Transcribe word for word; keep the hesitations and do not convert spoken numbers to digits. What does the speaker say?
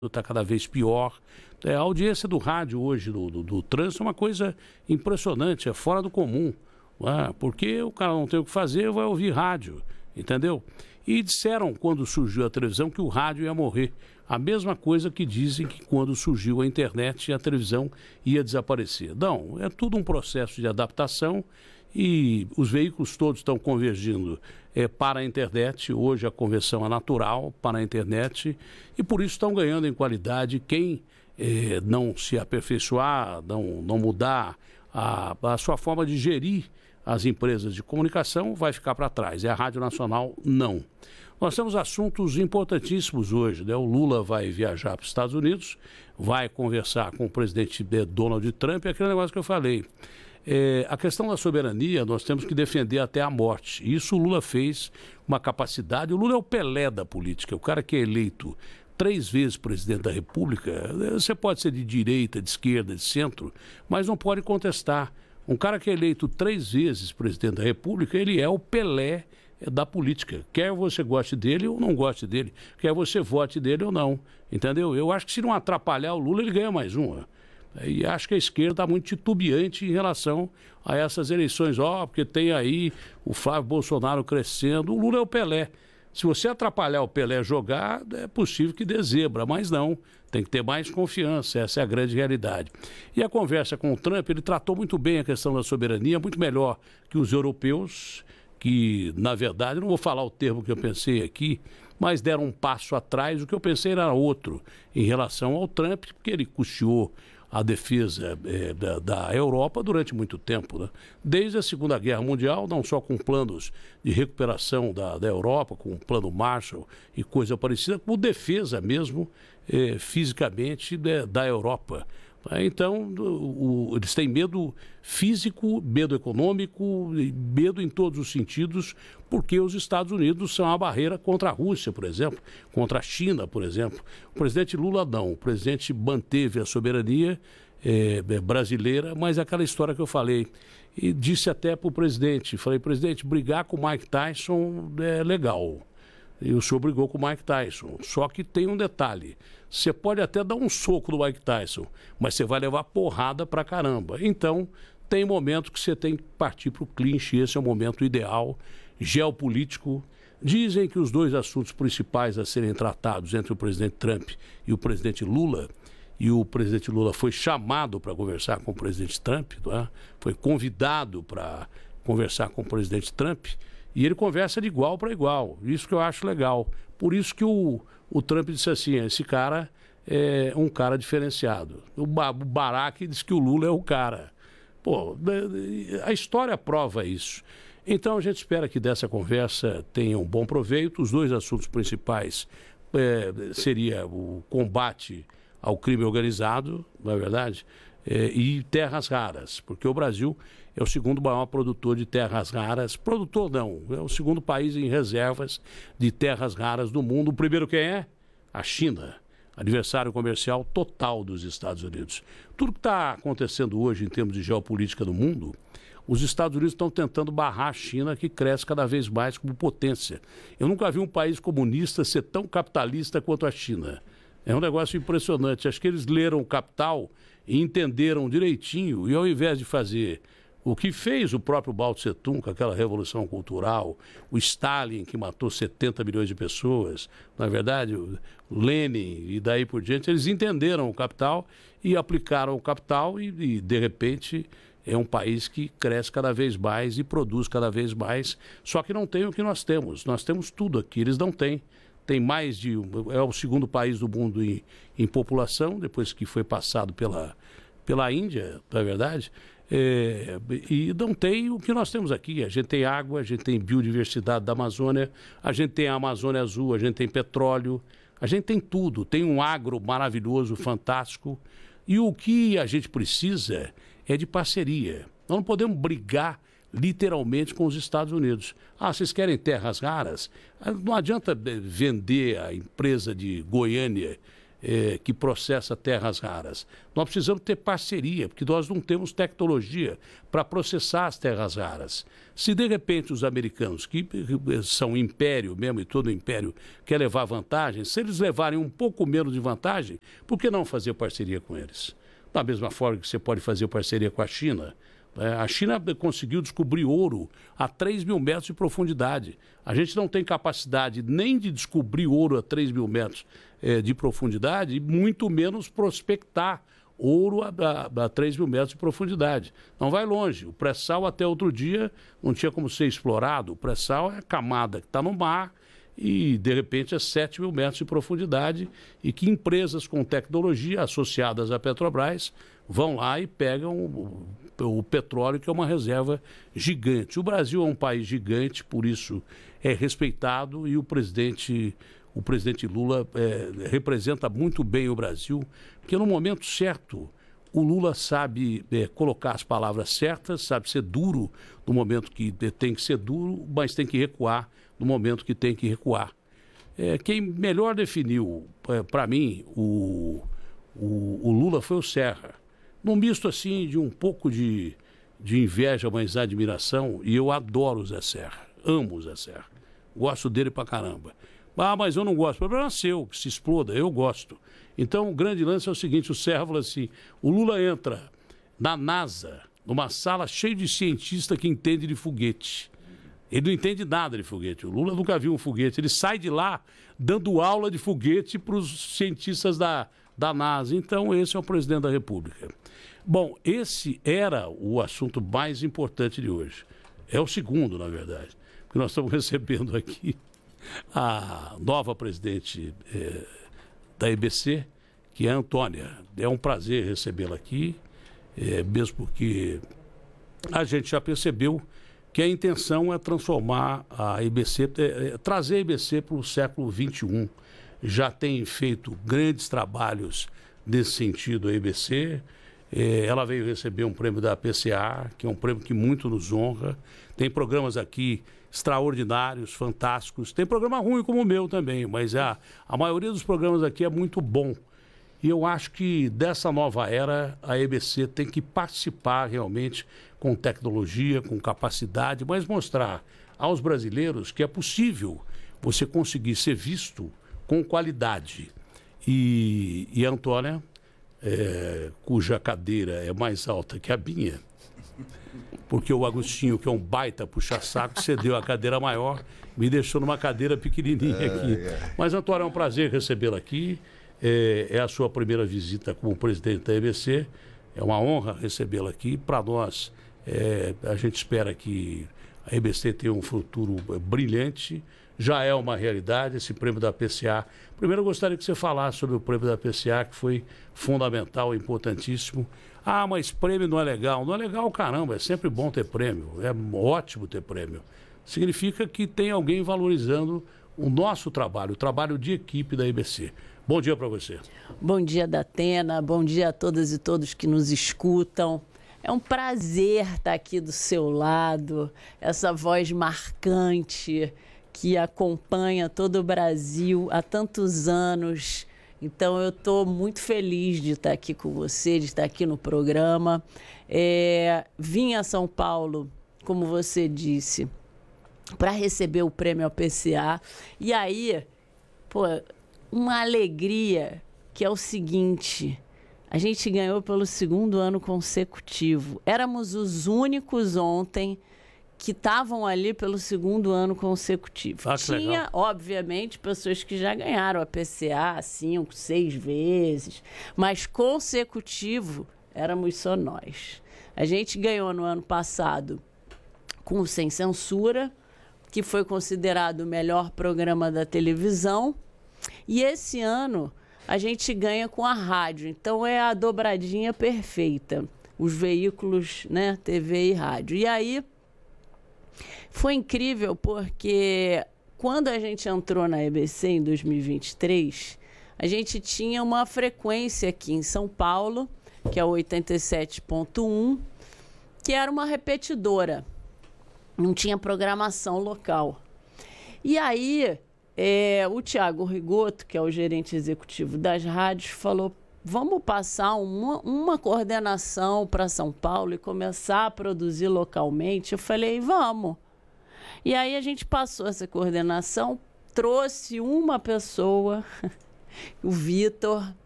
está cada vez pior. É, a audiência do rádio hoje, do, do, do trânsito, é uma coisa impressionante, é fora do comum. É? Porque o cara não tem o que fazer, vai ouvir rádio, entendeu? E disseram, quando surgiu a televisão, que o rádio ia morrer. A mesma coisa que dizem que quando surgiu a internet, a televisão ia desaparecer. Não, é tudo um processo de adaptação e os veículos todos estão convergindo é, para a internet. Hoje a conversão é natural para a internet e por isso estão ganhando em qualidade. Quem é, não se aperfeiçoar, não, não mudar a, a sua forma de gerir as empresas de comunicação vai ficar para trás. E a Rádio Nacional não. Nós temos assuntos importantíssimos hoje, né? O Lula vai viajar para os Estados Unidos, vai conversar com o presidente Donald Trump, é aquele negócio que eu falei. É, a questão da soberania nós temos que defender até a morte. Isso o Lula fez uma capacidade. O Lula é o Pelé da política, o cara que é eleito três vezes presidente da República. Você pode ser de direita, de esquerda, de centro, mas não pode contestar. Um cara que é eleito três vezes presidente da República, ele é o Pelé da política. Quer você goste dele ou não goste dele. Quer você vote dele ou não. Entendeu? Eu acho que se não atrapalhar o Lula, ele ganha mais uma. E acho que a esquerda está muito titubeante em relação a essas eleições. Ó, oh, porque tem aí o Flávio Bolsonaro crescendo. O Lula é o Pelé. Se você atrapalhar o Pelé jogar, é possível que dê zebra, mas não. Tem que ter mais confiança, essa é a grande realidade. E a conversa com o Trump, ele tratou muito bem a questão da soberania, muito melhor que os europeus, que, na verdade, não vou falar o termo que eu pensei aqui, mas deram um passo atrás. O que eu pensei era outro em relação ao Trump, porque ele custeou a defesa é, da, da Europa durante muito tempo, né? Desde a Segunda Guerra Mundial, não só com planos de recuperação da, da Europa, com o plano Marshall e coisa parecida, como defesa mesmo, é, fisicamente, de, da Europa. Então, o, o, eles têm medo físico, medo econômico, medo em todos os sentidos, porque os Estados Unidos são a barreira contra a Rússia, por exemplo, contra a China, por exemplo. O presidente Lula não, o presidente manteve a soberania é, brasileira, mas aquela história que eu falei, e disse até para o presidente, falei, presidente, brigar com o Mike Tyson é legal. E o senhor brigou com o Mike Tyson. Só que tem um detalhe. Você pode até dar um soco no Mike Tyson, mas você vai levar porrada pra caramba. Então, tem momento que você tem que partir para o clinch. Esse é o momento ideal, geopolítico. Dizem que os dois assuntos principais a serem tratados entre o presidente Trump e o presidente Lula, e o presidente Lula foi chamado para conversar com o presidente Trump, não é? Foi convidado para conversar com o presidente Trump, e ele conversa de igual para igual. Isso que eu acho legal. Por isso que o, o Trump disse assim, esse cara é um cara diferenciado. O, ba o Barack disse que o Lula é o cara. Pô, a história prova isso. Então a gente espera que dessa conversa tenha um bom proveito. Os dois assuntos principais é, seria o combate ao crime organizado, não é verdade? É, e terras raras, porque o Brasil é o segundo maior produtor de terras raras. Produtor não, é o segundo país em reservas de terras raras do mundo. O primeiro quem é? A China, adversário comercial total dos Estados Unidos. Tudo que está acontecendo hoje em termos de geopolítica do mundo, os Estados Unidos estão tentando barrar a China, que cresce cada vez mais como potência. Eu nunca vi um país comunista ser tão capitalista quanto a China. É um negócio impressionante. Acho que eles leram o Capital e entenderam direitinho, e ao invés de fazer o que fez o próprio Mao Tse Tung, com aquela revolução cultural, o Stalin, que matou setenta milhões de pessoas, na verdade, o Lenin e daí por diante, eles entenderam o Capital e aplicaram o Capital e, e de repente, é um país que cresce cada vez mais e produz cada vez mais, só que não tem o que nós temos. Nós temos tudo aqui, eles não têm. Tem mais de... É o segundo país do mundo em, em população, depois que foi passado pela, pela Índia, não é verdade? É, e não tem o que nós temos aqui. A gente tem água, a gente tem biodiversidade da Amazônia, a gente tem a Amazônia Azul, a gente tem petróleo, a gente tem tudo. Tem um agro maravilhoso, fantástico. E o que a gente precisa é de parceria. Nós não podemos brigar literalmente com os Estados Unidos. Ah, vocês querem terras raras? Não adianta vender a empresa de Goiânia é, que processa terras raras. Nós precisamos ter parceria, porque nós não temos tecnologia para processar as terras raras. Se, de repente, os americanos, que são império mesmo, e todo império quer levar vantagem, se eles levarem um pouco menos de vantagem, por que não fazer parceria com eles? Da mesma forma que você pode fazer parceria com a China. A China conseguiu descobrir ouro a três mil metros de profundidade. A gente não tem capacidade nem de descobrir ouro a três mil metros eh, de profundidade, e muito menos prospectar ouro a, a, a três mil metros de profundidade. Não vai longe. O pré-sal até outro dia não tinha como ser explorado. O pré-sal é a camada que está no mar e, de repente, é sete mil metros de profundidade, e que empresas com tecnologia associadas à Petrobras vão lá e pegam o, o petróleo, que é uma reserva gigante. O Brasil é um país gigante, por isso é respeitado, e o presidente, o presidente Lula é, representa muito bem o Brasil, porque no momento certo o Lula sabe é, colocar as palavras certas, sabe ser duro no momento que tem que ser duro, mas tem que recuar no momento que tem que recuar. É, quem melhor definiu, é, para mim, o, o, o Lula foi o Serra. Num misto assim de um pouco de, de inveja, mas admiração, e eu adoro o Zé Serra, amo o Zé Serra, gosto dele pra caramba. Ah, mas eu não gosto, o problema é seu, que se exploda, eu gosto. Então o grande lance é o seguinte, o Serra falou assim, o Lula entra na NASA, numa sala cheia de cientistas que entendem de foguete. Ele não entende nada de foguete, o Lula nunca viu um foguete, ele sai de lá dando aula de foguete para os cientistas da, da NASA. Então esse é o presidente da República. Bom, esse era o assunto mais importante de hoje. É o segundo, na verdade, porque nós estamos recebendo aqui a nova presidente eh, da E B C, que é a Antônia. É um prazer recebê-la aqui, eh, mesmo porque a gente já percebeu que a intenção é transformar a E B C, eh, trazer a E B C para o século vinte e um. Já tem feito grandes trabalhos nesse sentido a E B C. Ela veio receber um prêmio da P C A, que é um prêmio que muito nos honra. Tem programas aqui extraordinários, fantásticos. Tem programa ruim como o meu também, mas a, a maioria dos programas aqui é muito bom. E eu acho que dessa nova era, a E B C tem que participar realmente com tecnologia, com capacidade, mas mostrar aos brasileiros que é possível você conseguir ser visto com qualidade. E, e a Antônia... É, cuja cadeira é mais alta que a minha, porque o Agostinho, que é um baita puxa-saco, cedeu a cadeira maior, me deixou numa cadeira pequenininha aqui. É, é. Mas, Antônio, é um prazer recebê-la aqui. É, é a sua primeira visita como presidente da E B C. É uma honra recebê-la aqui. Para nós, é, a gente espera que a E B C tenha um futuro brilhante. Já é uma realidade esse prêmio da P C A. Primeiro eu gostaria que você falasse sobre o prêmio da P C A, que foi fundamental, importantíssimo. Ah, mas prêmio não é legal. Não é legal, caramba, é sempre bom ter prêmio, é ótimo ter prêmio. Significa que tem alguém valorizando o nosso trabalho, o trabalho de equipe da E B C. Bom dia para você. Bom dia, Datena, bom dia a todas e todos que nos escutam. É um prazer estar aqui do seu lado, essa voz marcante que acompanha todo o Brasil há tantos anos. Então, eu estou muito feliz de estar aqui com você, de estar aqui no programa. É, vim a São Paulo, como você disse, para receber o prêmio P C A. E aí, pô, uma alegria que é o seguinte... A gente ganhou pelo segundo ano consecutivo. Éramos os únicos ontem que estavam ali pelo segundo ano consecutivo. Ah, Tinha, legal. obviamente, pessoas que já ganharam a P C A cinco, seis vezes, mas consecutivo éramos só nós. A gente ganhou no ano passado com o Sem Censura, que foi considerado o melhor programa da televisão, e esse ano a gente ganha com a rádio. Então, é a dobradinha perfeita. Os veículos, né, T V e rádio. E aí, foi incrível porque quando a gente entrou na E B C em dois mil e vinte e três, a gente tinha uma frequência aqui em São Paulo, que é o oitenta e sete ponto um, que era uma repetidora. Não tinha programação local. E aí... é, o Tiago Rigoto, que é o gerente executivo das rádios, falou: vamos passar uma, uma coordenação para São Paulo e começar a produzir localmente. Eu falei: vamos. E aí a gente passou essa coordenação, trouxe uma pessoa, o Vitor,